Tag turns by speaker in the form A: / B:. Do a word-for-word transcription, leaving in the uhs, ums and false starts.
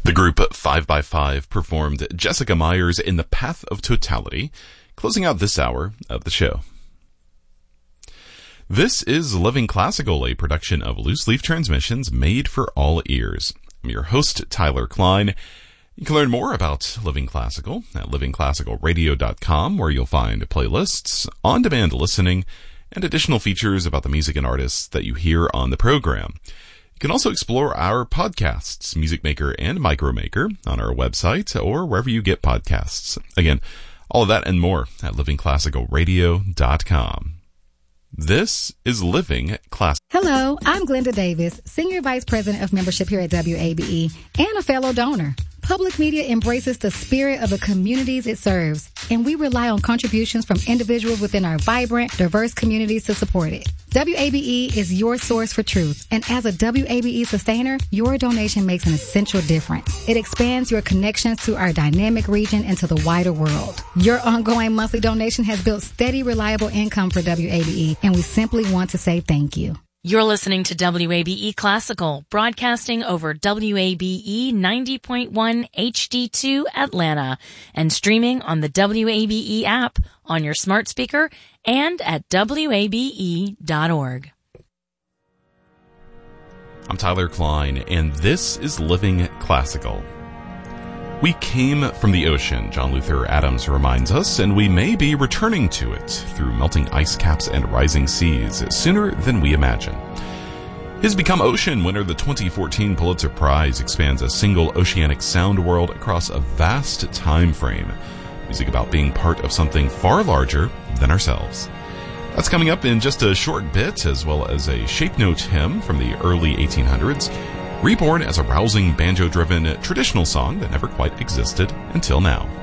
A: The group five by five performed Jessica Myers in The Path of Totality, closing out this hour of the show. This is Living Classical, a production of Loose Leaf Transmissions made for all ears. I'm your host, Tyler Klein. You can learn more about Living Classical at living classical radio dot com, where you'll find playlists, on-demand listening, and additional features about the music and artists that you hear on the program. You can also explore our podcasts, Music Maker and Micromaker, on our website or wherever you get podcasts. Again, all of that and more at living classical radio dot com. This is Living Classical.
B: Hello, I'm Glenda Davis, Senior Vice President of Membership here at W A B E and a fellow donor. Public media embraces the spirit of the communities it serves, and we rely on contributions from individuals within our vibrant, diverse communities to support it. W A B E is your source for truth, and as a W A B E sustainer, your donation makes an essential difference. It expands your connections to our dynamic region and to the wider world. Your ongoing monthly donation has built steady, reliable income for W A B E, and we simply want to say thank you.
C: You're listening to W A B E Classical, broadcasting over W A B E ninety point one H D two Atlanta and streaming on the W A B E app on your smart speaker and at W A B E dot org.
A: I'm Tyler Klein, and this is Living Classical. We came from the ocean, John Luther Adams reminds us, and we may be returning to it through melting ice caps and rising seas sooner than we imagine. His Become Ocean winner, the twenty fourteen Pulitzer Prize, expands a single oceanic sound world across a vast time frame. Music about being part of something far larger than ourselves. That's coming up in just a short bit, as well as a shape note hymn from the early eighteen hundreds, reborn as a rousing banjo-driven traditional song that never quite existed until now.